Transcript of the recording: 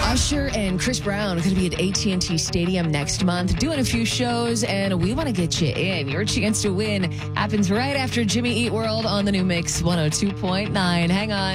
Usher and Chris Brown are going to be at AT&T Stadium next month doing a few shows, and we want to get you in. Your chance to win happens right after Jimmy Eat World on the new Mix 102.9. Hang on.